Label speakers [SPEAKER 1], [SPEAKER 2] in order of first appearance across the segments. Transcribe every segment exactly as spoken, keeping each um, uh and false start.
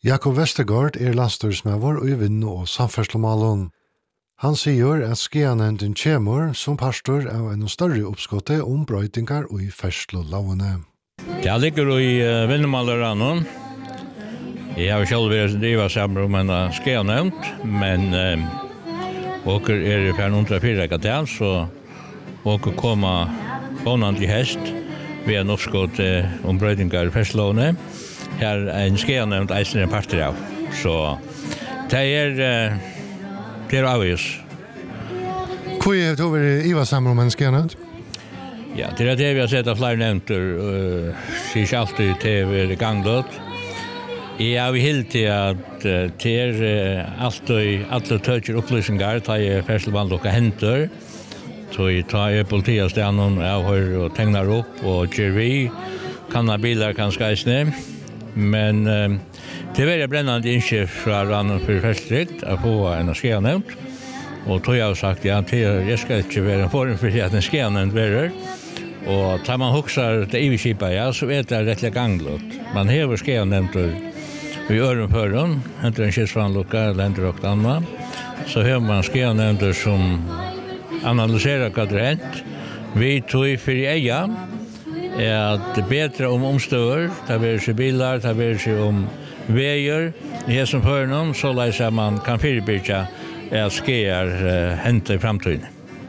[SPEAKER 1] Jakob Westergaard er landstyrsmedvor og i Vinno og Samferdslemalen. Han sier at Skianenden kommer som pastor av en større oppskottet om brøytingar og i ferdslolavene.
[SPEAKER 2] Jeg ligger i uh, Vinnemalerannon. Jeg har selv vært drivet sammen om en Skianend, men uh, åker er per noen trafirrekka til, så åker kommer bonan til hest ved en oppskott uh, om brøytingar i ferdslolavene. Her er en Skianend eisen en parter av, så det er... Uh, Det er avgjørs.
[SPEAKER 1] Hvor er det over Iva sammen om en Skianend?
[SPEAKER 2] Ja, det er det vi har sett av flere nevnter, uh, sier ikke alltid til vi er i ganglåt. Jeg har helt til at uh, det er uh, alltid, alle tøtjer opplysninger, tar jeg ferselvann og henter, så jeg tar jeg politiet stedet avhør og tegner opp, og gjør vi, kan ha biler kanskje eisne, men... Uh, Det var et brennende innkjøp fra Rannon for Festrykt å få en Skianend. Og tog jeg har sagt, ja, jeg skal ikke være en form for at en Skianend være. Og tar man hokser til Iveskipet, ja, så er det rettelig ganglåt. Man hever Skianender i ørenføren, henter en kjøtsvannlukka, eller henter noe annet. Så hever man Skianender som analyserer hva det er hent. Vi tog for i eia, er at det er bedre om omstøver, det er ikke biler, det er ikke om vejer i som för någon så läser man kan förebygga att skear uh, hända i framtiden.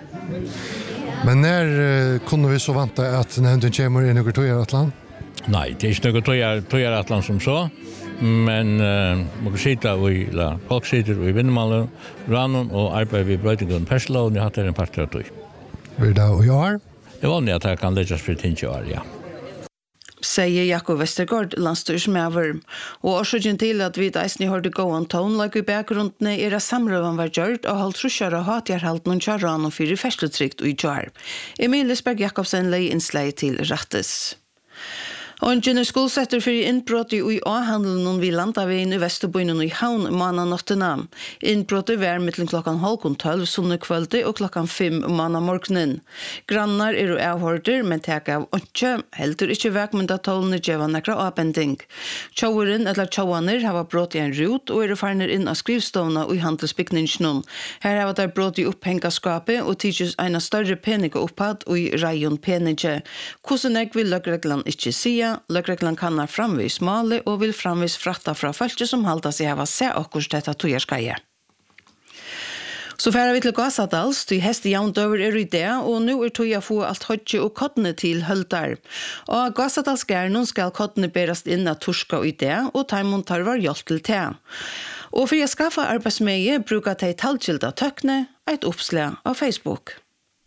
[SPEAKER 1] Men när uh, kunde vi så vänta att nämnden kommer i några tojar Atlant?
[SPEAKER 2] Nej, det är inte några tojar tojar Atlant som så. Men uh, man kan sitta i la folk sitter i Vinnemalen, Rannon och arbetar vid brötingen Persla och ni har en part av tog.
[SPEAKER 1] Vill det och jag?
[SPEAKER 2] Det var att jag kan läggas för tinge år, ja.
[SPEAKER 3] Sier Jakob Westergaard, landstyrsmedvor. Og årsaken til at vi eisne hørte gå an tonlag i bakgrunden er at samrøven var gjørt og holdt trusjere og hatjarhalt noen kjøren og fyre ferslutrykt og i kjør. Emil Lisberg Jakobsen lei innslag til Rattes. Og en gynner skolsetter for innbrott i A-handelen vi landaveien i Vesterboinen i Havn manna nottena. Innbrottet var mellom klokkan halvkon tolv sunne kvölde og klokkan fem manna morgnen. Grannar er og avhørder, men teka av åndsjø, heldur ikkje vekmynda tålene djeva nekra avbending. Tjaueren eller tjauaner hava brått i en rut og er farner inn av skrivstovna og i handelsbygningsnån. Her hava der brått i opphengaskapet og tidsis eina større penige opphad og i reion penige. Hvordan jeg vil løgreglan ikkje sia, løgreglan kannar framvis male og vil framvis fratta fra fölkje som halda seg hava se okkurs detta tojarskaje. Så færa vi til Gasadals, til heste jaundøver er i det, og nu er tog jeg få alt hodje og kottene til høldar. Og Gasadals gærnon skal kottene berast inn av torska i det, og taimon tarvar hjelp til te. Og for jeg skaffa arbeidsmeie, bruker jeg talgilda tøkne, et oppslag av Facebook.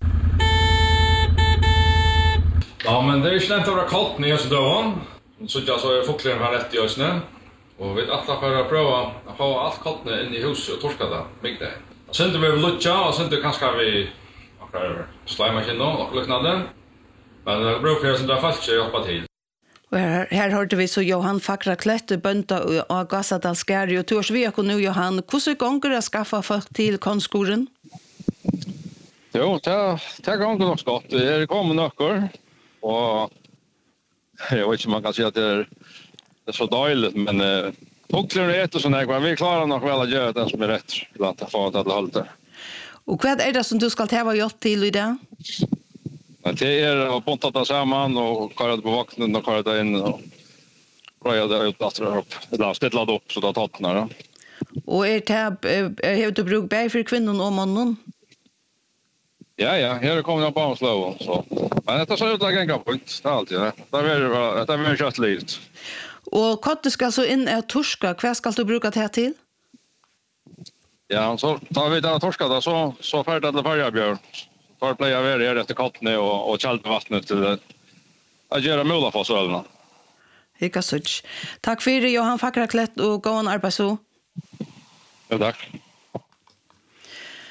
[SPEAKER 4] Ja, men det är inte lätt att vara kallt när jag så dövan. Så jag så är folkligen var rätt i ösnen. Och vi alla för att pröva att ha allt kallt in i huset och torska det. Mycket det. Sen det vi lutcha och sen det kanske vi akkurat slima igen och liknande. Men det beror på hur det fallet jag hjälpa till.
[SPEAKER 3] Och här, här hörde vi så Johan Fakra Klette bönta och Gasadals Gary och Tors vi och nu Johan. Hur gånger att skaffa folk till konstskolan?
[SPEAKER 5] Jo, det det gånger nog gott. Det kommer några. Och jag vet inte man kan säga att det är, det är så dåligt, men eh, folkligen är det så när vi klarar nog väl att göra det som är rätt att få det att hålla det.
[SPEAKER 3] Och vad är det som du ska ta hjälp till i det?
[SPEAKER 5] Det är att ponta det samman och köra det på vakten och köra det in och röja det ut att dra upp. Eller ställa det upp så det tar tottarna.
[SPEAKER 3] Och är det har du bruk bär för kvinnor och mannen?
[SPEAKER 5] Ja, ja, här kommer jag på slå så. Men det så ut att gänga punkt. Det är alltid det. Det är det är just lite.
[SPEAKER 3] Och kotte ska så in är torska. Vad ska du bruka det här till?
[SPEAKER 5] Ja, så tar vi den torska då så så färdigt att färja björn. Tar playa över här efter kattne och och kälpa vattnet till att göra mula för sölna.
[SPEAKER 3] Hika such. Tack för det Johan Fakraklätt och gå en arbetså.
[SPEAKER 5] Ja, tack.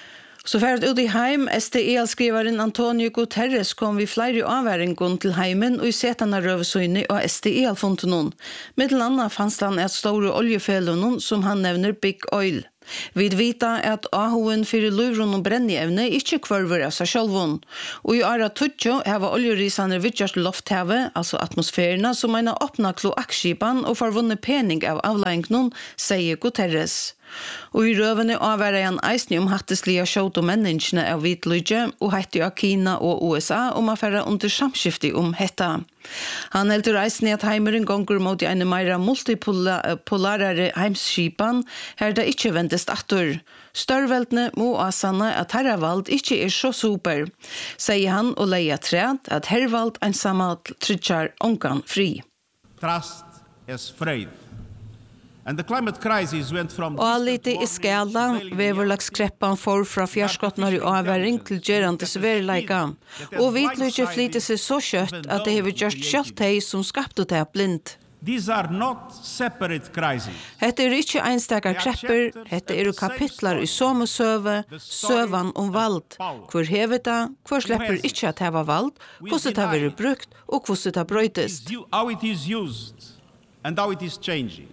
[SPEAKER 3] Så för att ut i heim, S D E-skrivaren Antonio Guterres kom vi flere avværingen til heimen og i setene røvesøyne av S D E-fonten. Med annet fanns han et store oljefellene som han nevner Big Oil. Vi vita at ahoen fyrir luvron og brennievne ikke kvarver av seg sjølvun. Og i ara tutjo hava oljerisane vidjast lofthave, altså atmosfærena, som eina åpna kloakskipan og forvunne pening av avleggnon, sier Guterres. Og i røvene avværer han eisne om hatteslige sjåt og menneskene av Hvitløyge og hette av Kina og U S A om affæra under samskifti om hetta. Han heldur eisne at heimeren gonger mot en meira multipolarare heimsskipan her det ikkje vendest attur. Størveldene må asanne at herravald ikkje er så super, sier han og leia træd at hervald ensamalt tryggjar ongan fri.
[SPEAKER 6] Trust is frayed. And the climate crisis went from
[SPEAKER 3] Og lite i skala, veverlagskreppan for fra fjerskottnar i avværing til gjerandes verleika. Og Hvitløyge flyter seg så kjøtt at det hever gjørst sjølt hei som skapte det blind.
[SPEAKER 6] These are not separate crises.
[SPEAKER 3] Hette er ikke einstakar krepper, hette er kapitlar i somme søve, søvan om vald. Hvor hever det, hvor slipper ikke at heva vald, hvordan det har vært brukt, og hvordan det har brøytest.
[SPEAKER 6] How it is used and how it is changing.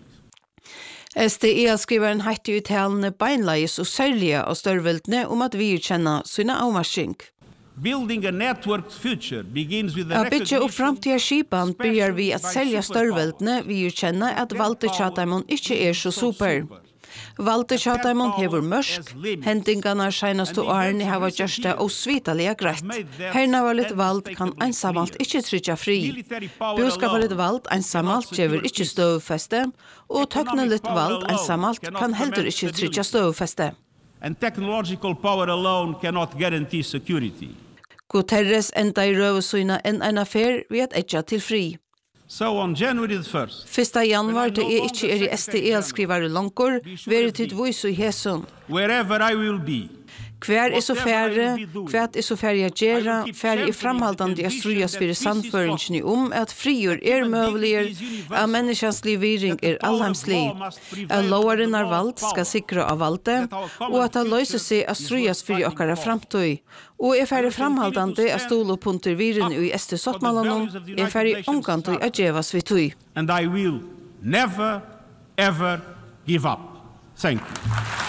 [SPEAKER 3] S D E-skriveren hette i talene beinleis og særlige av størveldene om at vi kjenner sine avmarsking.
[SPEAKER 6] Building a networked future begins with the
[SPEAKER 3] Av bytje og
[SPEAKER 6] recognition
[SPEAKER 3] framtida skipan byrjar vi at selja størveldene vi kjenner at valde tjataimon ikke er så super. Valde tjataimon hever mørsk, hendingarna seinaste årene hava gjørst det osvitalige greit. Herna var litt vald kan einsamalt ikke trykja fri. Bioskapet litt vald einsamalt gjever ikke støvfeste, og tøkne litt vald einsamalt kan heller ikke trykja støvfeste.
[SPEAKER 6] and technological power alone cannot guarantee security.
[SPEAKER 3] Guterres enda i røvesøyna enn en affær ved at etja til fri.
[SPEAKER 6] So on January the first,
[SPEAKER 3] Fyrsta januar det er ikke er i S D E-skrivare langkor, veri tid vois og hæson.
[SPEAKER 6] wherever I will be,
[SPEAKER 3] Hver er så færre, hvert er så færre jeg gjerra, færre er framhaldande jeg strujas fyrir sandføringene om at frigjør er møvelier, at menneskens livviring er allheimslig, at lovaren er valgt skal sikre av valde, og at han løser seg at strujas fyrir okkara framtøy, og er færre framhaldande at stolo punter viren i S D Sottmalanon, er færre omgantøy at djevas vi tøy.
[SPEAKER 6] and I will never ever give up. Thank you.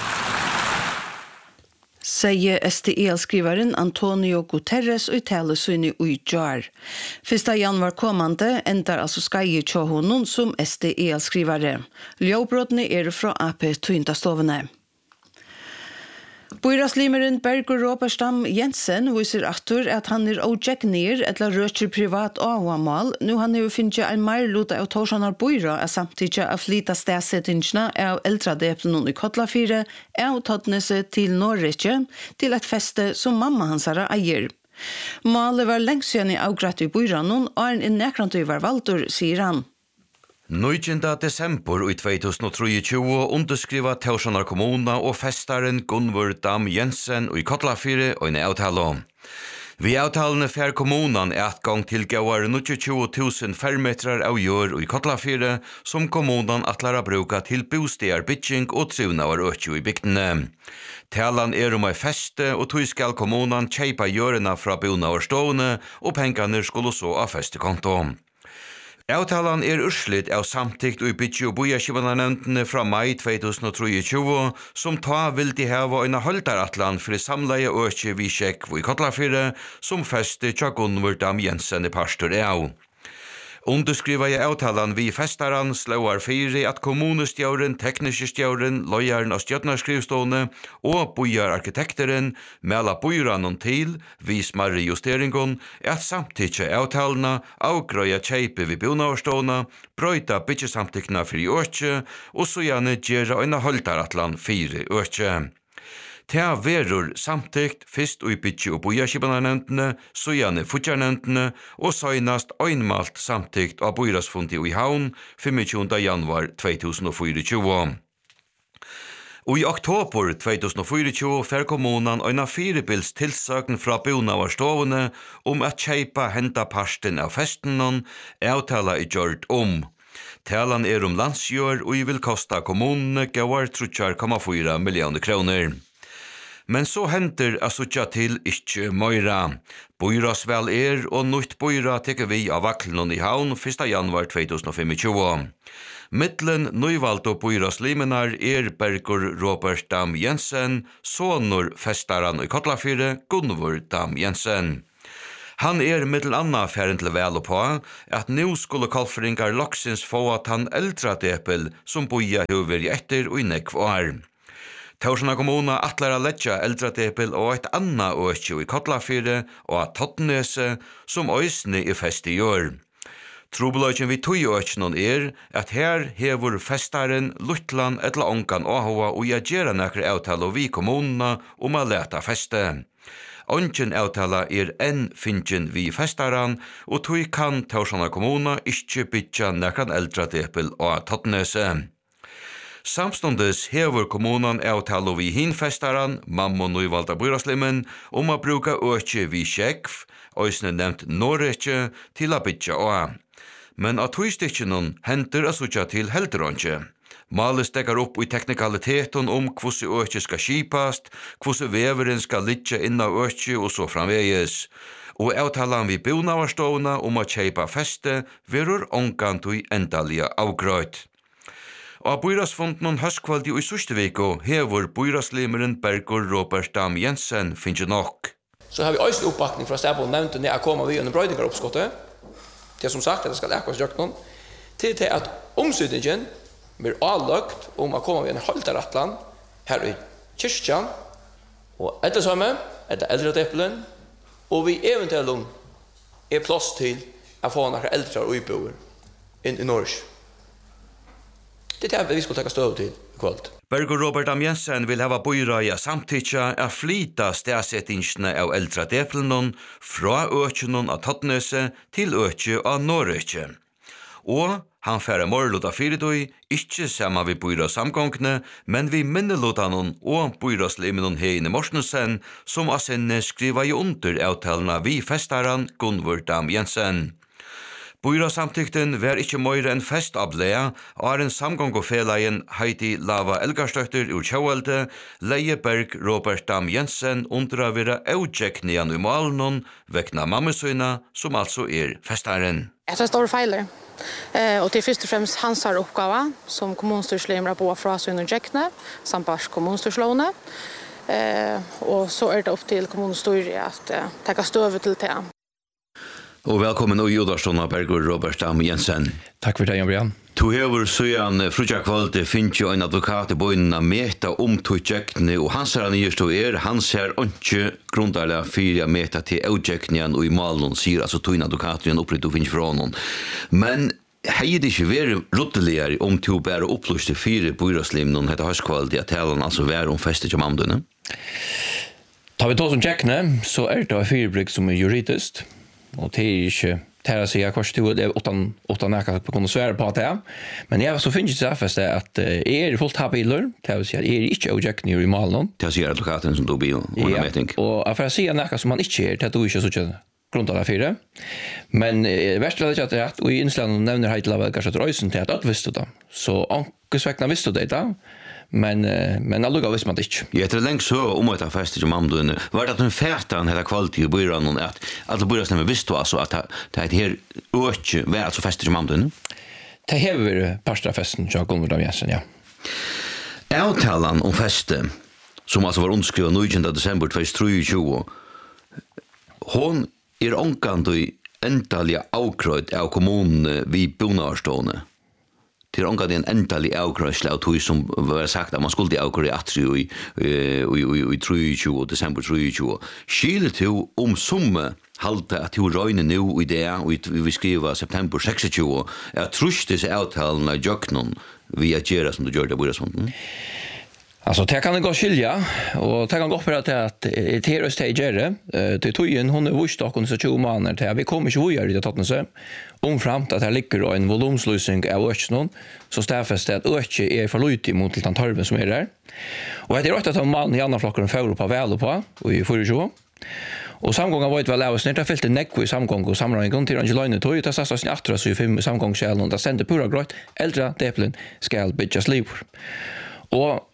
[SPEAKER 3] Sier S D E-skrivaren Antonio Guterres og i talesøyne i jar. Fyrsta januar kommande endar altså skai tjå honom som S D E-skrivare. Ljåbrådene er fra A P Tøyndastovene. Bøyraslimeren Bergur Roberstam Jensen viser atur at han er ojegnir eller røtjer privat avhamal, nu han er finnet en mer luta av Torsanar Bøyra er samtidig av flita stedsettingsna av eldradeplen i Kotlafire av Totnese til Norrike til et feste som mamma hans har eier. Malet var lengst siden i avgratt i Bøyranon og en innekrant var valdur, sier han.
[SPEAKER 7] nittonde desember i tjugohundratrettiotjue underskriva Tórshavnar kommuna og festaren Gunvor Dam Jensen og i Kotlafire og en avtale. Vi avtalene fer kommunan er atgang til gauar tjugotvå tusen fermetrar av jør og i Kotlafire som kommunan atlar a bruka til bostegar bygging og trunavar økju i bygdene. Talan er om ei feste og tog skal kommunan kjeipa jørena fra bonavarstående og pengane skulle så av festekonto. Avtalan er urslit av samtikt og byggje og bojaskipanarnevntene fra mai tjugohundratrettiotjue som ta vildi heva eina holdaratlan for samleie økje vi sjekk i Kotlafire som feste tja Gunvor Dam Jensen i pastor av. Underskriva i avtalan vi festaran slåar fyri at kommunestjauren, tekniske stjauren, lojaren av stjøtnarskrivstående og bojararkitekteren mela bojranon til, vi smarri justeringon, at samtidig avtalena avgrøya kjeipe vi bonavarstående, brøyta byggjesamtikna fyri økje, og så gjerne gjerra eina holdaratlan fyri økje. Ta verur samtikt fyrst og i byggje og bojaskipanarnevntene, så gjerne futjarnevntene, og søgnast einmalt samtikt av bojrasfundi i Havn tjugofemte januar tjugohundratjúgu. Og i oktober tjugohundratjúgu fer kommunan eina firebils tilsøkn fra bonavarstående om at kjeipa henta parsten av festenon, avtala i gjord om. Talan er om landsjør og vil kosta kommunene gauar tre komma fire millioner kroner. Men så henter a suttja til ikkje møyra. Bøyras vel er, og nytt bøyra teker vi av vaklen i havn første januar två tusen tjugofem. Mittlen nøyvalgt og bøyras limenar er Bergur Robert Dam Jensen, sonur festaran i Kotlafire, Gunvor Dam Jensen. Han er mittel anna færen til vel på at nu skulle kalfringar loksins få at han eldra depel som boja huver i etter og i nekv år. Taursana kommuna atlar a letja eldra depel og eit anna økje i Kotlafire og at Tottnese som òsne i fest i år. Trobeløgjen vi tog økjenon er at her hevur festaren Luttland etla onkan åhova og jeg gjerra nekre avtale vi kommununa om a leta feste. Ongen avtala er enn finnjen vi festaran, og tog kan Taursana kommuna ikkje bytja nekran eldra depel og Tottnese. Samstundes hever kommunan avtala vi hin festaran, mamma nøyvalda byraslimen, om a bruka økje vi sjekv, òsne nevnt Norrekje, til a bytja og. Men at tøystikkenon henter a sutja til helderonje. Malet stekkar upp i teknikaliteten om hvordan økje skal skipast, hvordan veveren skal litja inn av økje og så framvegis. Og avtalan vi bonavarstående om å kjeipa feste verur ongan tui endalia avgrøyt. Og av byrasfonden høstkvaldi i Sørsteviko hever byraslimeren Bergur Robert Dam Jensen finnes nok.
[SPEAKER 8] Så har vi også oppbakning fra Stable nevnte når jeg kommer vi under brøydingaroppskottet, til som sagt at det skal lekvas jøknon, til til at omsydningen blir avlagt om å komme vi en halvdaratland her i kyrkjan, og etter samme, etter eldre depelen, og vi eventuelt er plass til å få noen eldre utboer inn i Norge. Det er det vi skal ta støv til i kveld.
[SPEAKER 7] Bergur Robert Dam Jensen vil hava bøyrøya samtidja a flyta stedsettingsene av eldre depelen fra økjenon av Tottnese til økje av Norrekje. Og han færa morluta fyrirtøy, ikkje sama vi bøyra samgångne, men vi minnelotanon og bøyraslimenon Heine Morsnusen, som av sinne skriva i under avtalena vi festaran Gunvor Dam Jensen. Bøyra samtykten var ikkje møyre enn festableia, og er en samgångofelagen Heidi Lava Elgarstøtter ur Kjauelde, leie Berg Robert Dam Jensen under av vera eudjeknian i malen vekna mammesyna, som altså er festaren.
[SPEAKER 9] Jeg tror store feiler. Eh, og til først og fremst hans har oppgave som kommunstyrslimere på fra Sønne Jekne, samt kommunstyrslåne. Eh, og så er det opp til kommunstyret at eh, ta støve til det.
[SPEAKER 7] Og velkommen og Jodarsson av Bergur Robert Dam Jensen.
[SPEAKER 10] Takk for det, Jan Brian.
[SPEAKER 7] Tu hever søyan frutja kvalde finnes jo en advokat i bøynene meta om tøytjekne, og hans her nyest og er, hans her ikke grundarlig fyrir meta til eudjekne og i malen sier, altså tøyn advokat og en oppritt og finnes fra noen. Men hei det ikke vært rotteligere om to bare opplyste fire bøyraslim noen heter høskvalde at talen altså være om festet som amdene?
[SPEAKER 10] Tar vi to som tjekkene, så er det firebrygg som er juridisk, og det er ikke Tæra sier kvart to, det er åttan, åttan nækka på kunne svære på det. Men jeg så finnes det fest at jeg er fullt habiler, det vil si at jeg er ikke objekten i malen.
[SPEAKER 7] Det sier advokaten som du blir ornameting.
[SPEAKER 10] Ja, og for å si nækka som man ikke er, det er ikke så grunnt av det fire. Men det verste er at jeg, og i innslanden nevner Heidi Lava Elgarstøtter Øysen til at alle visste det. Så ankesvekna visste det da. Men men alluga visste man det ikke.
[SPEAKER 7] Jeg tror lenge så om at fest som amdene. Var det at en fætan heter kvalitet i bøyran at alle bøyrasnemmer visste altså at det er her økje var altså fest som amdene?
[SPEAKER 10] Det hever parstra-festen til Gunvor Dam Jensen, ja.
[SPEAKER 7] Avtalan om feste, som altså var underskrivet niogtyvende desember tjugohundratjugo, hon er onkant og endelig avkrøyd av kommunen vi bonavarstående. Det er omgått en endelig avgrøysle av tog som var sagt at man skulle avgrøy atri i, i, i, i tjugo, desember tjugo. Skilur to om summe halte at to røyne nu i det, og vi skriver september tjugo, er trustis avtalen av jøknon vi at gjøre som du gjør det bøyrasfonden?
[SPEAKER 10] Alltså det kan gå skilja och det kan gå för att att det är just det gjorde till tojen hon är vurstock och så tjugo månader till vi kommer ju göra det tatt så om fram att det ligger en volymslösning av öknon så stäffas det att ökje är för lite mot den tarven som är där. Och det är rätt att man i andra flockar för på väl på och i förra Och samgången var ett väl av snart fältet neck i samgång och samråd till Angelina tog det så så åtta så fem samgångskällen och det sände pura grått äldre deplen skall bitjas liv. Och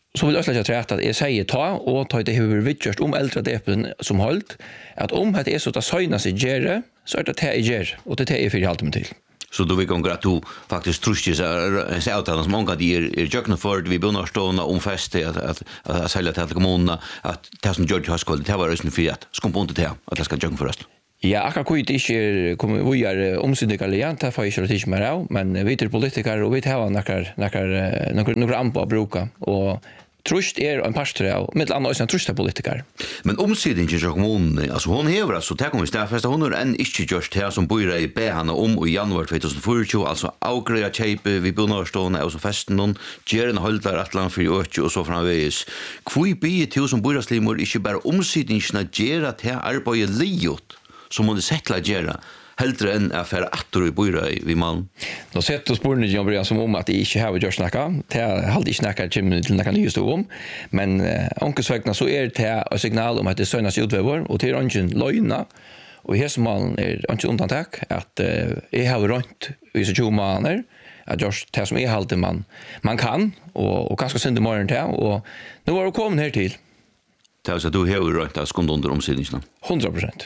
[SPEAKER 10] så vill jag släcka trätt att jag säger ta och ta det hur vidgjort om äldre depen som hållt att om det är så att söjna sig gärre så är det det i gärre och det är för halvt med till.
[SPEAKER 7] Så då vi kan att du faktiskt trustar sig avtalen som många de är jökna för vi börjar ståna om feste att att att sälja till kommunerna att det som George har skuld det var rösten för att skumpa inte det att det ska jökna först.
[SPEAKER 10] Ja, akkurat kvitt ikke kommer vi er omsyndigalige, det får ikke det ikke mer av, men vi er politikere, og vi har noen amper å bruke, og trust er en pastor av, med andre også en trust av politikere.
[SPEAKER 7] Men omsyndigen til kommunen, altså hun hever, altså, det kommer vi stedfest, hun har enn ikke gjort det som bor i be henne om i januar tjugohundrafyrtio, altså avgreia kjeipe, vi bor stående, og så festen noen, gjerne holder et land for øke, og så framveis. Hvor blir til som bor i slimor, ikke bare omsyndigen at gjøre til arbeidet liot, som må det settla gjøre, heldre enn affæra attor i bøyra i Malm.
[SPEAKER 10] Nå sett og sporene John Brian som om at de ikke har gjort snakka, det er aldri snakka kommer til noen nye stå om, men eh, onkesvegna så er det et signal om at det søgnas utvever, og til rången løgna, og i hessemalen er rången undantak, at eh, jeg har rønt i så tjue måneder, at gjør det som er halte man, man kan, og, og ganske synd i morgen til, og nå var det kommet her til.
[SPEAKER 7] Det er altså du har rønt av skund under omsidningsene?
[SPEAKER 10] hundra prosent.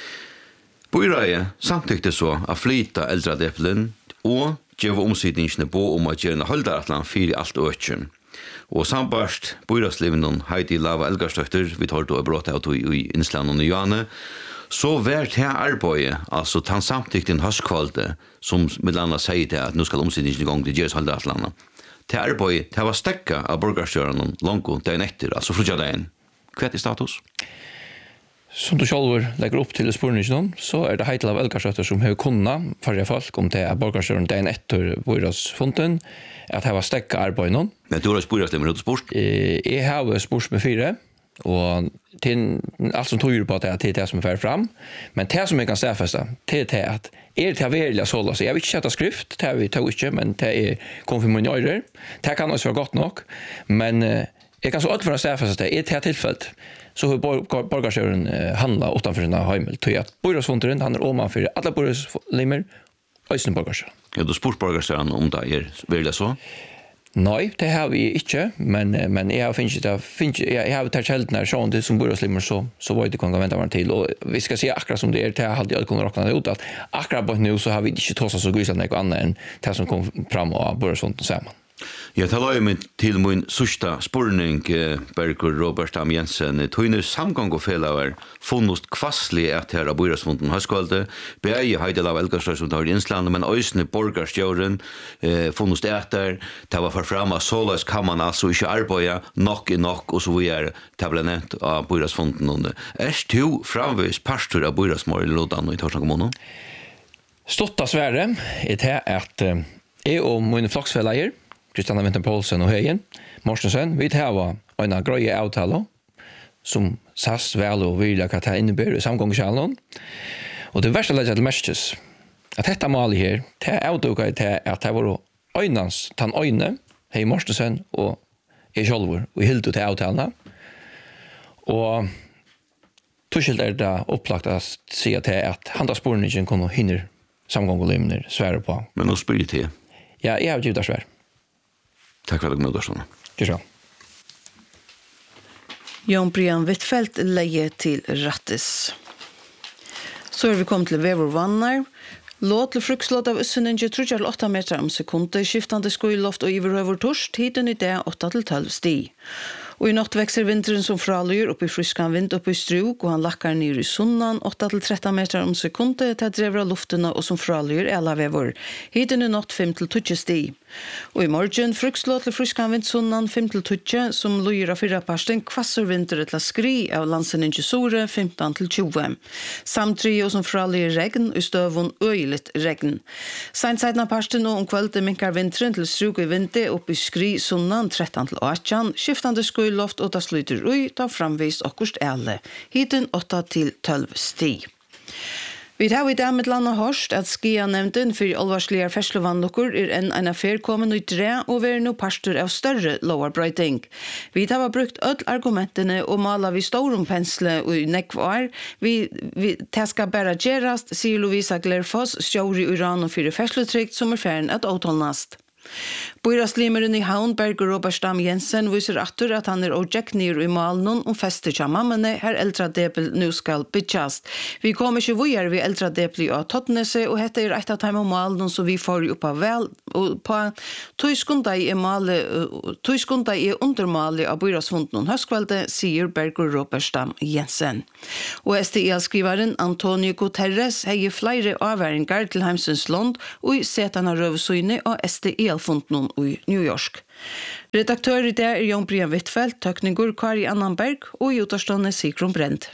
[SPEAKER 7] Bøyreie samtykte så å flyta eldradeplen og gjøre omsidningsene på om at gjøre holderatland for alt økken. Og sambarst bøyreslivnen Heidi Lava Elgarstøkter, vi tar då brått av i Innsland og Nyane, så vært her arbeidet, altså tan samtykten høstkvalde, som med landa sier til at nå skal omsidningsene i gang til gjøres holderatlandet. Til arbeidet, det var stekka av borgarstjørene langt dagen etter, altså frutja dagen. Hva er status?
[SPEAKER 10] Som du själv lägger upp till spårningen så är det Heitla av Elgarsötter som har kunnat förra folk om det är borgarstjörn den efter Bojrasfonten att det var stäcka arbeten.
[SPEAKER 7] Men du har spårat med sport?
[SPEAKER 10] Jag har sport med fyra och till allt som tog på att det är det som är fram. Men det som jag kan säga först det är att är det välja sålla så jag vill inte sätta skrift det vi tog inte men det är konfirmationer. Det kan också vara gott nog men jag kan så återföra säga först att det är ett tillfället så hur borgarstjörn eh, handlar utanför sina heimel. Till att Bojrasfonten handlar om för alla Bojraslimmer och sin borgarstjörn.
[SPEAKER 7] Ja, du spurt borgarstjörn om det är väldigt så?
[SPEAKER 10] Nej, det har vi inte, men men jag finns det finns jag har tagit helt när sån det som Bojraslimmer så så var det kan vänta var till och vi ska se akkurat som det är det hade jag kunnat räkna ut att akkurat på nu så har vi inte tossat så gysat något annat än det som kom fram av Bojrasfonten samman.
[SPEAKER 7] Jag talar ju med till min sista spårning Bergur Robert Dam Jensen. Tøyne samgang og felaver funnust kvasslig at her av Bojrasfonten høstkvalde. Begge Heidel av Elgarsøy som tar i Innsland, men øysene borgarstjøren eh, funnust etter. Det var for frem av såleis kan man altså ikke arbeide nok i nok, og så videre. Det ble nevnt av Bojrasfonten. Er du framvis pastor av Bojrasmår i Loddan i Torsland kommune?
[SPEAKER 10] Stotta Sverre er det at eh, jeg og mine floksfelleier Kristianna Vinter Poulsen og Høyen, Morsensen, vi tar en grøye avtale som sast vel og vilja hva det innebærer i samgångskjalen. Og det verste legger til mestes, at dette malet her, det er avduket til at det var øynens, tann øyne, hei Morsensen og jeg selv, og hilde til avtalene. Og tuskilt er det opplagt å si til at han da sporene ikke kunne hinne samgångskjalen svære på.
[SPEAKER 7] Men nå spyr jeg til?
[SPEAKER 10] Ja, jeg har givet det svære.
[SPEAKER 7] Takk for at du møter sånn.
[SPEAKER 10] Gjør så.
[SPEAKER 3] Jon Brian Wittfeldt leier til Rattes. Så er vi kommet til Vevervannar. Låt til frukslåt av Øsseninge trudjar åtta meter om sekundet, skiftande skoiloft og iverhøver torsk, tiden i det åtta til tolv sti. Og i natt vekser vinteren som fralyr opp i fryskan vind opp i struk, og han lakkar ned i sunnan, åtta til tretton meter om sekundet, til drever av luftene og som fralyr elavever. Hiten i natt fem til tolv sti. Og i morgen frukslå til fryskan vind sunnan fem til tolv, som lyr av fyrra parsten, kvasser vinter til skri av landsen ikke sore femton til tjue. Samtri og som fralyr regn, og støvun øyligt regn. Seint seidna parsten og om kvölde minkar vinteren til struk i vinter opp i skri sunnan tretton til åttan, skiftande skoj loft og da sluter ui, da framvist okkurst æle. Hiten åtta til tolv sti. Vi har i dag med landa hørst at Skia nevnten for alvarslige ferslevannlukker er enn en affær kommet ut dre og være no pastor av større lovarbrøyting. Vi har brukt ødel argumentene og mala vi storum pensle og nekvar. Vi, vi det skal bare gjerast, sier Lovisa Glerfoss, stjåri uran og fire fersletrykt som er ferden at åtholnast. Bøyraslimeren i Havn, Berger Roberstam Jensen, viser atter at han er objekt nyr i malen om fester til mammene her eldre depel nu skal bytjast. Vi kommer ikke vujer vi eldre depel av Tottenese, og hette er et av dem om malen så vi får jo på vel, og på tøyskunda i male, tøyskunda i undermale av bøyrasvunden høskvalde, sier Berger Roberstam Jensen. Og S T I-skriveren Antonio Guterres hei flere avværingar til Heimsens Lond og i setana røvsøyne og S T I-funden i New York. Redaktør i det er Jon Brian Wittfeldt, tøkningur Kari Annanberg og i utarstående Sigrun Brent.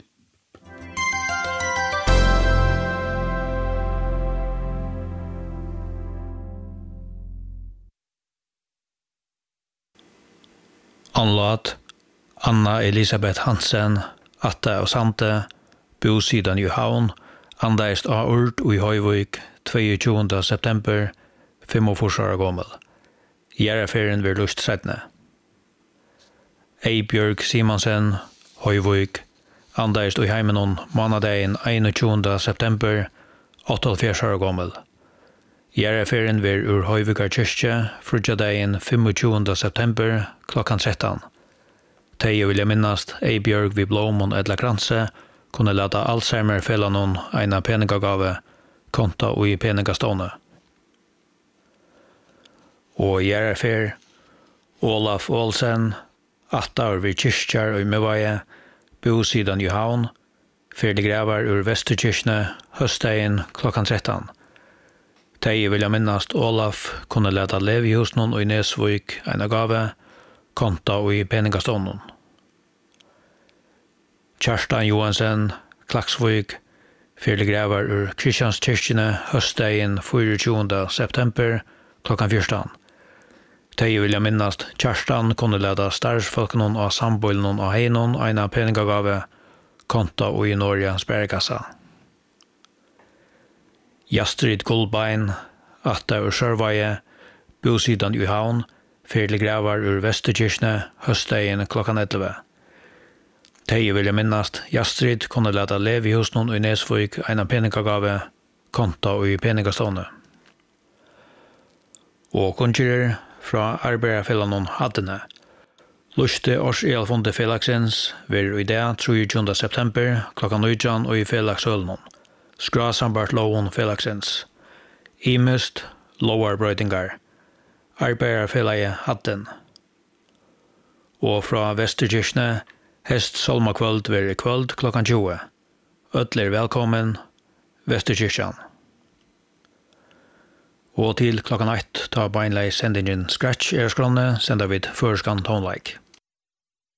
[SPEAKER 11] Anlad, Anna Elisabeth Hansen, Atta og Sante, bosidan i Havn, andaist av Urt og i Høyvøk, tjueåtte september, femogfyrre år gammel. Gjerraferien vil lust sedne. Eibjørg Simonsen, Høyvøk, andaist og i heimenon manadagen einogtjuende september, åttiofjørs år gammel. Gjerraferien vil ur Høyvøkar kyrkje, frutjadagen femogtjuende september, klokkan tretton. Teie vil jeg minnast Eibjørg vid Blåmon Edla Kranse, kunne lata Alzheimer-felanon eina peningagave, konta og i peningastående. Og Gjerrafer, Olaf Olsen, Attar vid Kyrkjar og i Mevaje, bosidan i Havn, fyrlig grevar ur Vesterkyrkjene, høstdagen klokkan tretton. Teie vil jeg minnast Olaf kunne leta Levi hos noen og i Nesvøk eina gave, konta og i peningastånden. Kjerstan Johansen, Klaksvøk, fyrlig grevar ur Kristianskyrkjene, høstdagen tjueåtte september, klokkan fjorton. Teie vil jeg minnast Kjerstan kunne leda starfsfolkenen av samboilen av heinon eina peningagave, konta og i Norge sperrekassa. Jastrid Gullbein, Atta ur Sørvaje, bosidan i Havn, fyrlig grevar ur Vesterkyrkjene, høstdagen klokkan elleve. Teie vil jeg minnast Jastrid kunne leta Levi hos noen i Nesvøk eina peningagave, konta og i peningastående. Og kunnskjører fra arbeiderfellanon Haddene. Luste års elfonde felaksens vil i det tjueåtte september klokkan nitton og i felakshølnon. Skra sambart loven felaksens. Imest lovarbrøydingar. Arbeiderfellaje Hadden. Og fra Vesterkyrkjene hest solmakvöld vil i kvöld klokkan tjue. Ødler velkommen, Vesterkyrkjan. Og til klokkan ett tar beinleis sendingen Scratch er skronne, sender vi førskan tonelike.